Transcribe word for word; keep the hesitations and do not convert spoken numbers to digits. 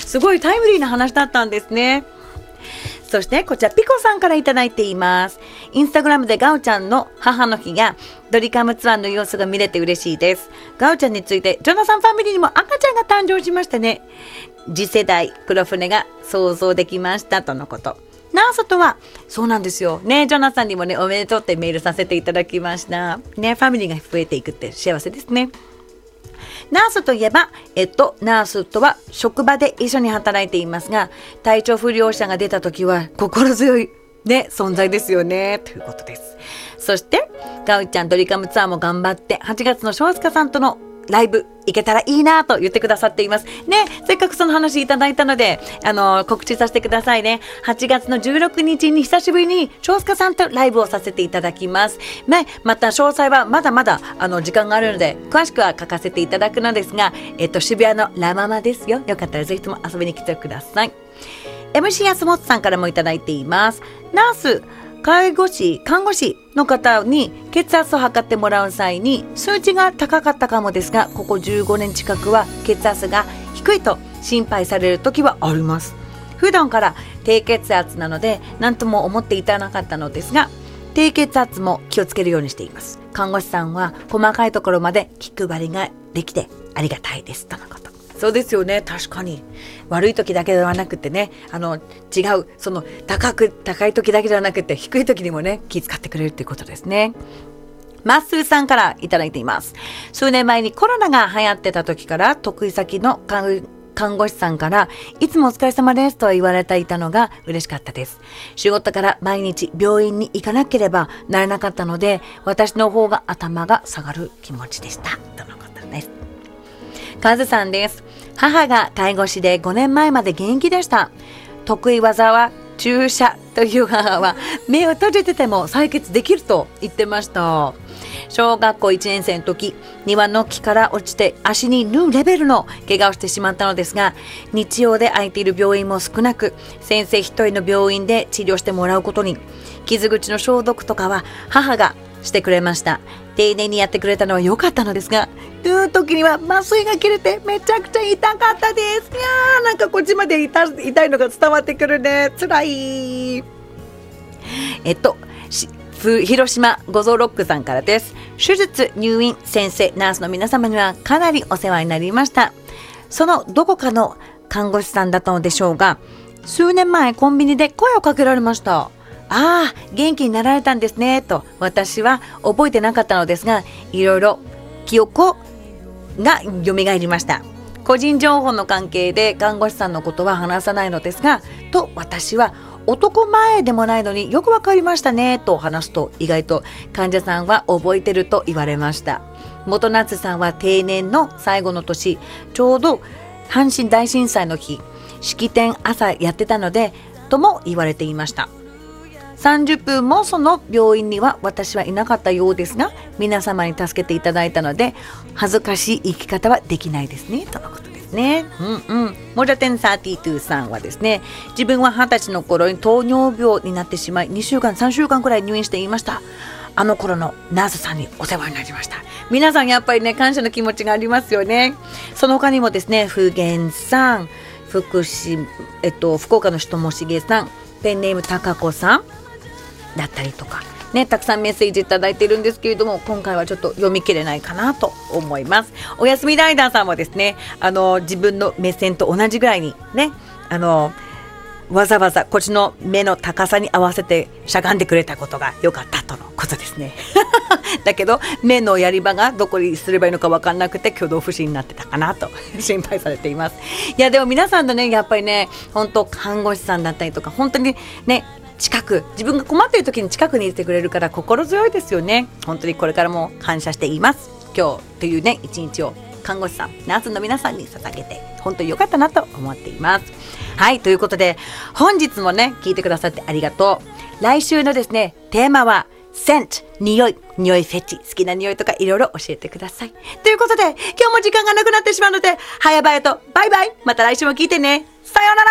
すごいタイムリーな話だったんですね。そしてこちらピコさんからいただいています。インスタグラムでガオちゃんの母の日やドリカムツアーの様子が見れて嬉しいです。ガオちゃんについてジョナサンファミリーにも赤ちゃんが誕生しましたね。次世代黒船が想像できましたとのこと。ナーソとはそうなんですよね。ジョナサンにもねおめでとうってメールさせていただきましたね。ファミリーが増えていくって幸せですね。ナースといえば、えっと、ナースとは職場で一緒に働いていますが、体調不良者が出た時は心強い、ね、存在ですよね、ということです。そして、ガウちゃんドリカムツアーも頑張って、はちがつの翔介さんとのライブ行けたらいいなと言ってくださっていますね。せっかくその話いただいたので、あの告知させてくださいね。はちがつのじゅうろくにちに久しぶりに翔介さんとライブをさせていただきますね。また詳細はまだまだあの時間があるので詳しくは書かせていただくのですが、えっと渋谷のラママですよ。よかったらぜひとも遊びに来てください。 エムシー 安本さんからもいただいています。ナース介護士、看護師の方に血圧を測ってもらう際に数値が高かったかもですが、ここじゅうごねん近くは血圧が低いと心配される時はあります。普段から低血圧なので何とも思っていたなかったのですが、低血圧も気をつけるようにしています。看護師さんは細かいところまで気配りができてありがたいですとのこと。そうですよね。確かに悪い時だけではなくてね、あの違うその高く高い時だけではなくて低い時にもね気遣ってくれるっていうことですね。マッスーさんからいただいています。数年前にコロナが流行ってた時から得意先の看護師さんからいつもお疲れ様ですと言われていたのが嬉しかったです。仕事から毎日病院に行かなければならなかったので、私の方が頭が下がる気持ちでしたとのことです。カズさんです。母が介護士でごねんまえまで現役でした。得意技は注射という母は目を閉じてても採血できると言ってました。小学校いちねん生の時、庭の木から落ちて足に縫うレベルの怪我をしてしまったのですが、日曜で空いている病院も少なく、先生一人の病院で治療してもらうことに。傷口の消毒とかは母がしてくれました。丁寧にやってくれたのは良かったのですが、縫う時には麻酔が切れてめちゃくちゃ痛かったです。いやー、なんかこっちまで 痛, 痛いのが伝わってくるね。つらい。えっと広島五臓ロックさんからです。手術、入院、先生、ナースの皆様にはかなりお世話になりました。そのどこかの看護師さんだったのでしょうが、数年前コンビニで声をかけられました。ああ、元気になられたんですねと私は覚えてなかったのですが、いろいろ記憶が蘇りました。個人情報の関係で看護師さんのことは話さないのですが、と私は男前でもないのによくわかりましたねと話すと、意外と患者さんは覚えてると言われました。元夏さんは定年の最後の年、ちょうど阪神大震災の日、式典朝やってたのでとも言われていました。さんじゅっぷんもその病院には私はいなかったようですが、皆様に助けていただいたので恥ずかしい生き方はできないですねとのことですね。うんうん。モジャテンさんじゅうにさんはですね、自分ははたちの頃に糖尿病になってしまいにしゅうかんさんしゅうかんくらい入院していました。あの頃のナースさんにお世話になりました。皆さんやっぱりね、感謝の気持ちがありますよね。その他にもですね、福源さん、福島、えっと福岡の人もしげさん、ペンネームたかこさんだったりとかね、たくさんメッセージいただいているんですけれども、今回はちょっと読み切れないかなと思います。おやすみライダーさんもですね、あの自分の目線と同じぐらいにね、あのわざわざこっちの目の高さに合わせてしゃがんでくれたことが良かったとのことですね。だけど目のやり場がどこにすればいいのか分かんなくて挙動不審になってたかなと心配されています。いやでも皆さんのね、やっぱりね、本当看護師さんだったりとか、本当にね、近く、自分が困っている時に近くにいてくれるから心強いですよね。本当にこれからも感謝しています。今日というね一日を看護師さん、ナースの皆さんに捧げて本当に良かったなと思っています。はい、ということで本日もね聞いてくださってありがとう。来週のですねテーマはセント、匂い、匂いフェチ、好きな匂いとかいろいろ教えてください。ということで今日も時間がなくなってしまうので、早々とバイバイ。また来週も聞いてね。さようなら。